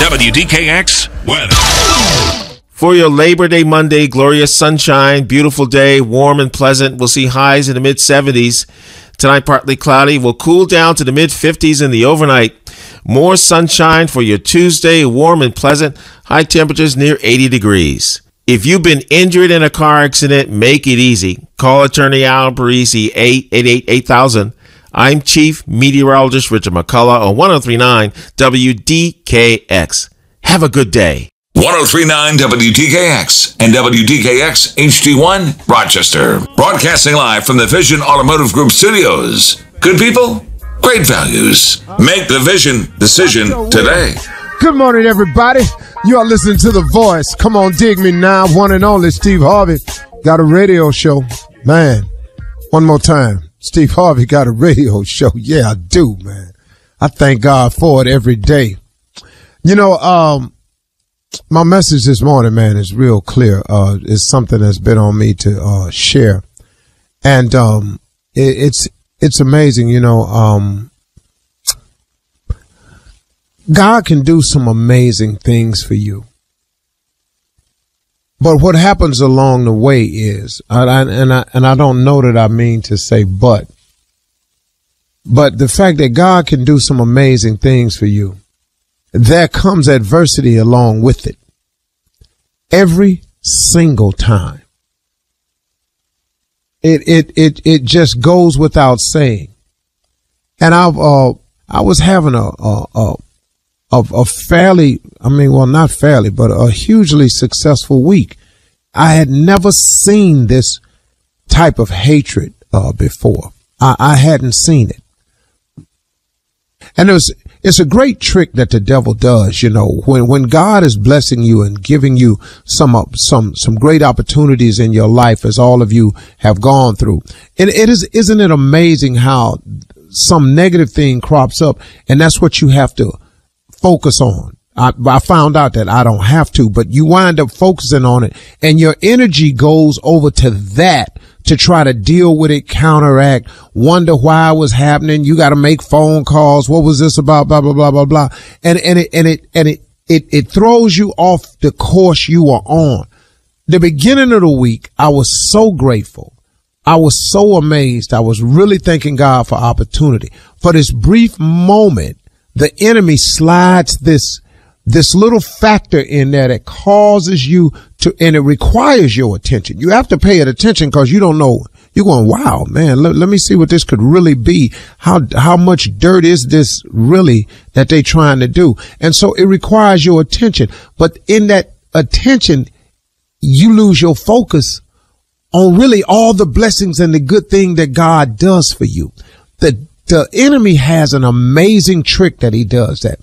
WDKX weather. For your Labor Day Monday, glorious sunshine, beautiful day, warm and pleasant. We'll see highs in the mid-70s. Tonight, partly cloudy. Will cool down to the mid-50s in the overnight. More sunshine for your Tuesday, warm and pleasant. High temperatures near 80 degrees. If you've been injured in a car accident, make it easy. Call attorney Al Parisi, 888-8000. I'm Chief Meteorologist Richard McCullough on 1039 WDKX. Have a good day. 1039 WDKX and WDKX HD1 Rochester. Broadcasting live from the Vision Automotive Group studios. Good people, great values. Make the Vision decision today. Good morning, everybody. You are listening to The Voice. Come on, dig me now. One and only Steve Harvey got a radio show. Man, one more time. Steve Harvey got a radio show. Yeah, I do, man. I thank God for it every day. You know, my message this morning, man, is real clear. It's something that's been on me to share. And it's amazing, you know. God can do some amazing things for you. But what happens along the way is, and I don't know that I mean to say but the fact that God can do some amazing things for you, there comes adversity along with it. Every single time. It just goes without saying. And I was having a fairly, not fairly, but a hugely successful week. I had never seen this type of hatred before. I hadn't seen it. And it's a great trick that the devil does, you know, when God is blessing you and giving you some great opportunities in your life, as all of you have gone through. And isn't it amazing how some negative thing crops up, and that's what you have to focus on. I found out that I don't have to, but you wind up focusing on it, and your energy goes over to that to try to deal with it, counteract, wonder why it was happening. You got to make phone calls. What was this about? Blah, blah, blah, blah, blah. And it throws you off the course you are on. The beginning of the week, I was so grateful. I was so amazed. I was really thanking God for opportunity. For this brief moment, the enemy slides this little factor in there that causes you to, and it requires your attention. You have to pay it attention because you don't know. You're going, wow, man, let me see what this could really be. How much dirt is this really that they trying to do? And so it requires your attention. But in that attention, you lose your focus on really all the blessings and the good thing that God does for you. The enemy has an amazing trick that he does that.